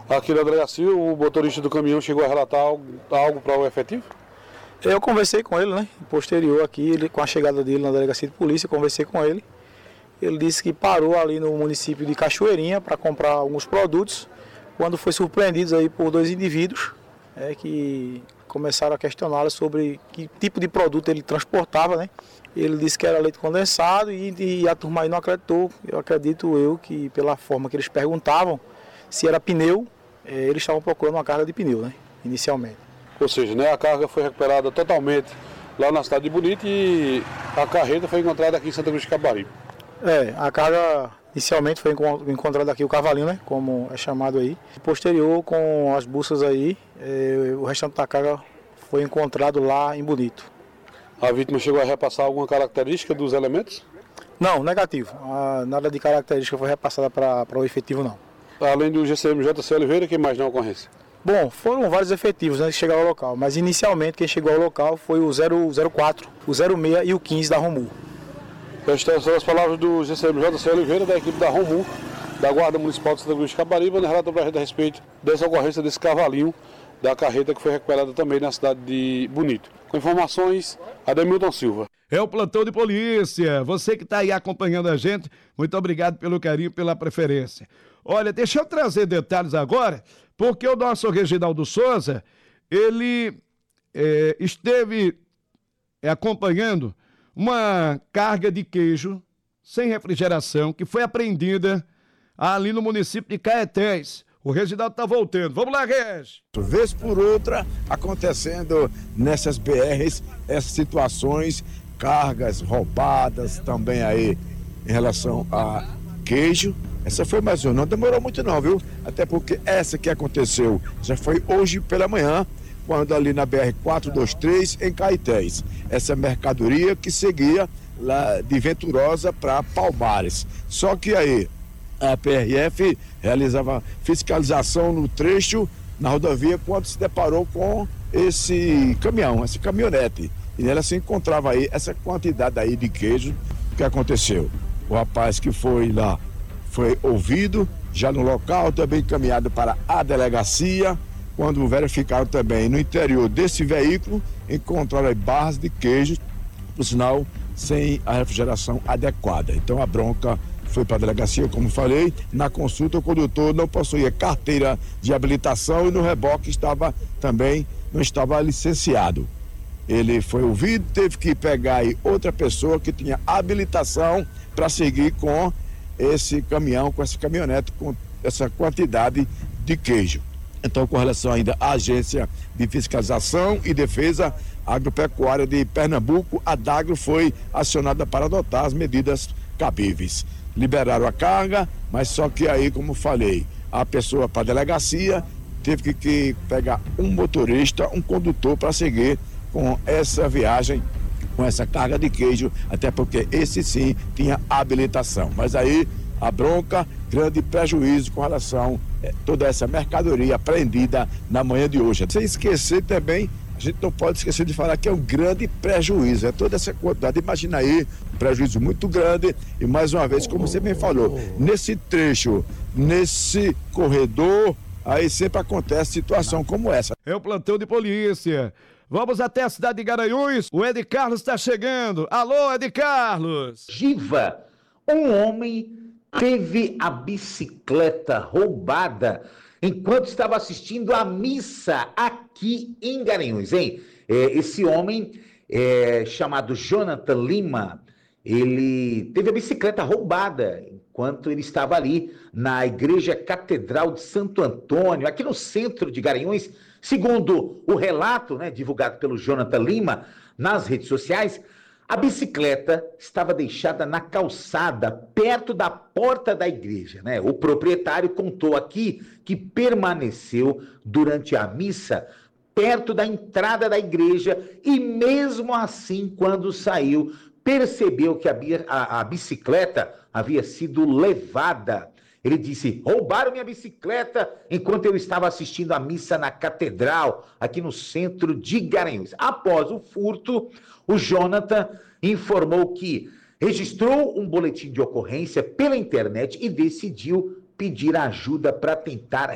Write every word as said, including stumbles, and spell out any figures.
Aqui na delegacia, o motorista do caminhão chegou a relatar algo, algo para o efetivo? Eu conversei com ele, né? Posterior aqui, ele, com a chegada dele na delegacia de polícia, conversei com ele. Ele disse que parou ali no município de Cachoeirinha para comprar alguns produtos, quando foi surpreendido aí por dois indivíduos é, que começaram a questioná-lo sobre que tipo de produto ele transportava, né? Ele disse que era leite condensado e, e a turma aí não acreditou. Eu acredito eu que pela forma que eles perguntavam se era pneu, é, eles estavam procurando uma carga de pneu, né? Inicialmente. Ou seja, né, a carga foi recuperada totalmente lá na cidade de Bonito e a carreta foi encontrada aqui em Santa Cruz de Capibaribe. É, a carga inicialmente foi encontrada aqui o cavalinho, né, como é chamado aí. Posterior, com as buscas aí, é, o restante da carga foi encontrado lá em Bonito. A vítima chegou a repassar alguma característica dos elementos? Não, negativo. Ah, nada de característica foi repassada para o efetivo, não. Além do G C M J C Oliveira, quem mais na ocorrência? Bom, foram vários efetivos, né, que chegaram ao local, mas inicialmente quem chegou ao local foi o zero zero quatro, o zero seis e o quinze da Romu. Estas são as palavras do G C M J C Oliveira, da equipe da Romu, da Guarda Municipal de Santa Cruz de Capibaribe, onde relata para a gente a respeito dessa ocorrência desse cavalinho da carreta que foi recuperada também na cidade de Bonito. Com informações, Ademilton Silva. É o plantão de polícia. Você que está aí acompanhando a gente, muito obrigado pelo carinho, pela preferência. Olha, deixa eu trazer detalhes agora, porque o nosso Reginaldo Souza, ele é, esteve é, acompanhando uma carga de queijo sem refrigeração que foi apreendida ali no município de Caetés. O Reginaldo está voltando. Vamos lá, Regi. Vez por outra, acontecendo nessas B Rs, essas situações, cargas roubadas também aí em relação a queijo. Essa foi mais uma, não demorou muito não, viu? Até porque essa que aconteceu já foi hoje pela manhã, quando ali na B R quatrocentos e vinte e três, em Caetés. Essa mercadoria que seguia lá de Venturosa para Palmares. Só que aí a P R F realizava fiscalização no trecho na rodovia quando se deparou com esse caminhão, essa caminhonete. E nela se encontrava aí essa quantidade aí de queijo. O que aconteceu? O rapaz que foi lá foi ouvido, já no local, também encaminhado para a delegacia. Quando verificaram também no interior desse veículo, encontraram barras de queijo, por sinal, sem a refrigeração adequada. Então a bronca foi para a delegacia, como falei. Na consulta, o condutor não possuía carteira de habilitação e no reboque estava também não estava licenciado. Ele foi ouvido, teve que pegar aí outra pessoa que tinha habilitação para seguir com esse caminhão, com essa caminhonete, com essa quantidade de queijo. Então, com relação ainda à Agência de Fiscalização e Defesa Agropecuária de Pernambuco, a Dagro foi acionada para adotar as medidas cabíveis. Liberaram a carga, mas só que aí, como falei, a pessoa para a delegacia teve que, que pegar um motorista, um condutor para seguir com essa viagem, com essa carga de queijo, até porque esse sim tinha habilitação. Mas aí a bronca, grande prejuízo com relação a eh, toda essa mercadoria apreendida na manhã de hoje. Sem esquecer também, a gente não pode esquecer de falar que é um grande prejuízo, é toda essa quantidade. Imagina aí, um prejuízo muito grande e mais uma vez, como você bem falou, nesse trecho, nesse corredor, aí sempre acontece situação como essa. É o plantão de polícia. Vamos até a cidade de Garanhuns. O Ed Carlos está chegando. Alô, Ed Carlos. Giva, um homem teve a bicicleta roubada enquanto estava assistindo a missa aqui em Garanhuns, hein? É, esse homem, é, chamado Jonathan Lima, ele teve a bicicleta roubada enquanto ele estava ali na Igreja Catedral de Santo Antônio, aqui no centro de Garanhuns. Segundo o relato, né, divulgado pelo Jonathan Lima nas redes sociais, a bicicleta estava deixada na calçada, perto da porta da igreja, né? O proprietário contou aqui que permaneceu durante a missa perto da entrada da igreja e mesmo assim, quando saiu, percebeu que a, a, a bicicleta havia sido levada. Ele disse: roubaram minha bicicleta enquanto eu estava assistindo a missa na catedral, aqui no centro de Garanhuns. Após o furto, o Jonathan informou que registrou um boletim de ocorrência pela internet e decidiu pedir ajuda para tentar